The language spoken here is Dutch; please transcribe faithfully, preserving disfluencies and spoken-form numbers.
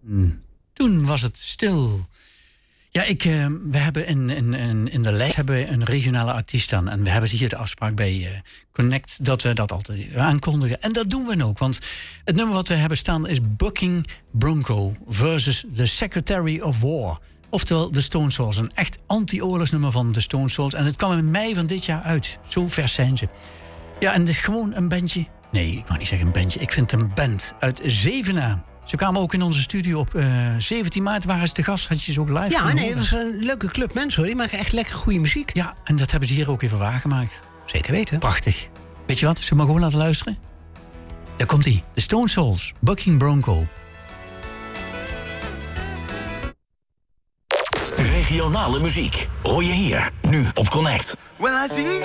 Hmm. Toen was het stil. Ja, ik, uh, we hebben in, in, in, in de lijst hebben we een regionale artiest aan. En we hebben hier de afspraak bij uh, Connect dat we dat altijd aankondigen. En dat doen we ook. Want het nummer wat we hebben staan is Bucking Bronco versus The Secretary of War. Oftewel de Stone Souls. Een echt anti-oorlogsnummer van de Stone Souls. En het kwam in mei van dit jaar uit. Zo vers zijn ze. Ja, en het is gewoon een bandje. Nee, ik mag niet zeggen een bandje. Ik vind het een band uit Zevenaar. Ze kwamen ook in onze studio op uh, zeventien maart. Waren ze te gast, had je ze ook live Ja, nee, het was een leuke club mensen hoor. Die maken echt lekker goede muziek. Ja, en dat hebben ze hier ook even waargemaakt. Zeker weten. Prachtig. Weet je wat, zullen we maar gewoon laten luisteren? Daar komt ie. De Stone Souls, Bucking Bronco. Regionale muziek hoor je hier, nu op Connect. Well, I think